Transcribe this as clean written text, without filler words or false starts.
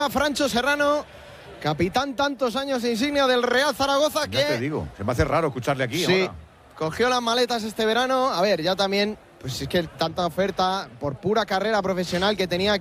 Francho Serrano, capitán tantos años insignia del Real Zaragoza, ya te digo, se me hace raro escucharle aquí. Sí, ahora. cogió las maletas este verano. A ver, ya también, pues es que tanta oferta por pura carrera profesional que tenía